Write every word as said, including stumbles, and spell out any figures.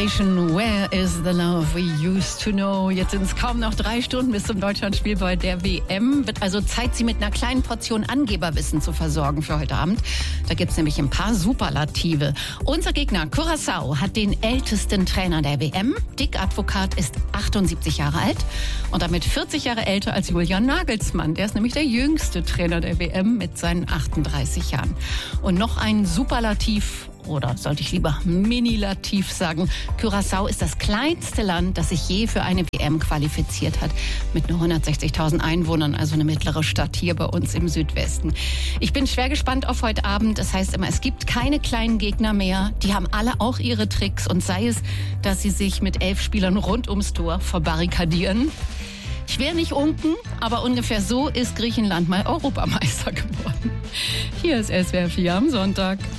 Temptation, Where is the Love We Used to Know? Jetzt sind es kaum noch drei Stunden bis zum Deutschlandspiel bei der W M. Wird also Zeit, Sie mit einer kleinen Portion Angeberwissen zu versorgen für heute Abend. Da gibt es nämlich ein paar Superlative. Unser Gegner Curaçao hat den ältesten Trainer der W M. Dick Advokat ist achtundsiebzig Jahre alt und damit vierzig Jahre älter als Julian Nagelsmann. Der ist nämlich der jüngste Trainer der W M mit seinen achtunddreißig Jahren. Und noch ein Superlativ, oder sollte ich lieber Minilativ sagen. Curaçao ist das kleinste Land, das sich je für eine W M qualifiziert hat. Mit nur hundertsechzigtausend Einwohnern, also eine mittlere Stadt hier bei uns im Südwesten. Ich bin schwer gespannt auf heute Abend. Das heißt immer, es gibt keine kleinen Gegner mehr. Die haben alle auch ihre Tricks. Und sei es, dass sie sich mit elf Spielern rund ums Tor verbarrikadieren. Ich will nicht unken, aber ungefähr so ist Griechenland mal Europameister geworden. Hier ist S W R vier am Sonntag.